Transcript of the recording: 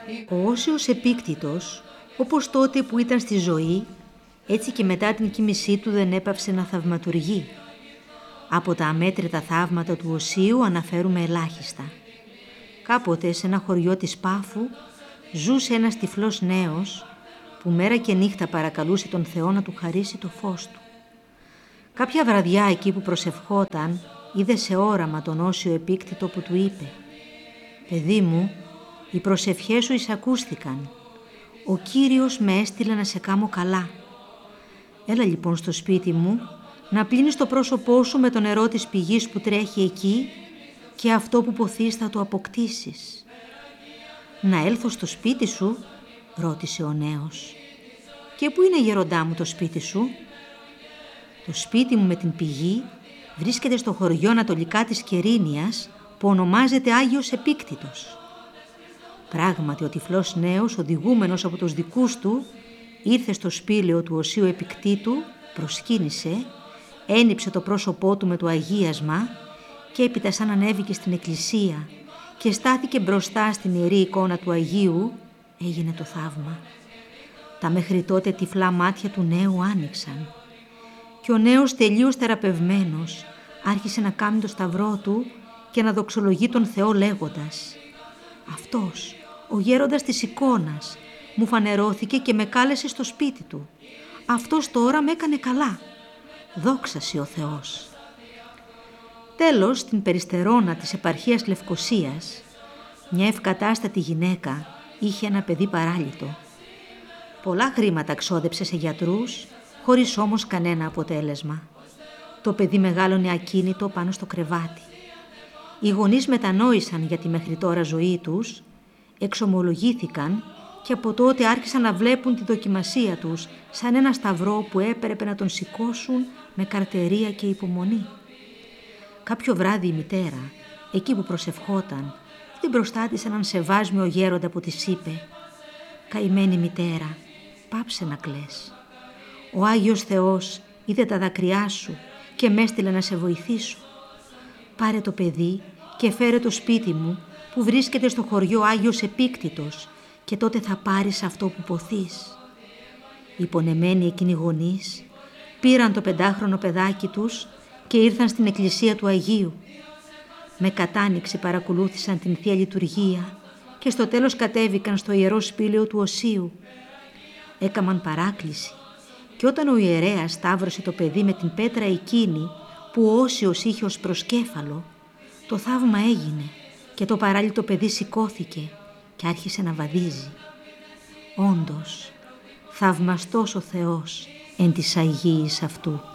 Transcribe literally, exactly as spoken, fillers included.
Ο Όσιος Επίκτητος, όπως τότε που ήταν στη ζωή, έτσι και μετά την κοίμησή του δεν έπαυσε να θαυματουργεί. Από τα αμέτρητα θαύματα του Οσίου αναφέρουμε ελάχιστα. Κάποτε σε ένα χωριό της Πάφου ζούσε ένας τυφλός νέος που μέρα και νύχτα παρακαλούσε τον Θεό να του χαρίσει το φως του. Κάποια βραδιά εκεί που προσευχόταν είδε σε όραμα τον Όσιο Επίκτητο που του είπε «Παιδί μου, οι προσευχές σου εισακούστηκαν. Ο Κύριος με έστειλε να σε κάμω καλά. Έλα λοιπόν στο σπίτι μου να πλύνεις το πρόσωπό σου με το νερό της πηγής που τρέχει εκεί και αυτό που ποθείς θα το αποκτήσεις». «Να έλθω στο σπίτι σου?» ρώτησε ο νέος. «Και πού είναι, γεροντά μου, το σπίτι σου?» «Το σπίτι μου με την πηγή βρίσκεται στο χωριό ανατολικά της Κερίνιας που ονομάζεται Άγιος Επίκτητος». Πράγματι ο τυφλός νέος, οδηγούμενος από τους δικούς του, ήρθε στο σπήλαιο του Οσίου Επικτήτου, προσκύνησε, ένυψε το πρόσωπό του με το αγίασμα και έπειτα σαν ανέβηκε στην εκκλησία και στάθηκε μπροστά στην ιερή εικόνα του Αγίου, έγινε το θαύμα. Τα μέχρι τότε τυφλά μάτια του νέου άνοιξαν και ο νέος τελείως θεραπευμένος άρχισε να κάνει το σταυρό του και να δοξολογεί τον Θεό λέγοντας «Αυτός, ο γέροντας της εικόνας, μου φανερώθηκε και με κάλεσε στο σπίτι του. Αυτός τώρα με έκανε καλά. Δόξασε ο Θεός». Τέλος, στην περιστερώνα της επαρχίας Λευκωσίας, μια ευκατάστατη γυναίκα είχε ένα παιδί παράλυτο. Πολλά χρήματα ξόδεψε σε γιατρούς, χωρίς όμως κανένα αποτέλεσμα. Το παιδί μεγάλωνε ακίνητο πάνω στο κρεβάτι. Οι γονείς μετανόησαν για τη μέχρι τώρα ζωή τους, εξομολογήθηκαν και από τότε άρχισαν να βλέπουν τη δοκιμασία τους σαν ένα σταυρό που έπρεπε να τον σηκώσουν με καρτερία και υπομονή. Κάποιο βράδυ η μητέρα, εκεί που προσευχόταν, είδε μπροστά της έναν σεβάσμιο γέροντα που της είπε «Καημένη μητέρα, πάψε να κλαις. Ο Άγιος Θεός είδε τα δάκρυά σου και με έστειλε να σε βοηθήσω. Πάρε το παιδί και φέρε το σπίτι μου που βρίσκεται στο χωριό Άγιος Επίκτητος και τότε θα πάρεις αυτό που ποθείς». Οι πονεμένοι εκείνοι γονείς πήραν το πεντάχρονο παιδάκι τους και ήρθαν στην εκκλησία του Αγίου. Με κατάνοιξη παρακολούθησαν την Θεία Λειτουργία και στο τέλος κατέβηκαν στο ιερό σπήλαιο του Οσίου. Έκαμαν παράκληση και όταν ο ιερέας σταύρωσε το παιδί με την πέτρα εκείνη που ο Όσιος είχε ως προσκέφαλο, το θαύμα έγινε και το παράλυτο παιδί σηκώθηκε και άρχισε να βαδίζει. Όντως, θαυμαστός ο Θεός εν της Αγίης αυτού.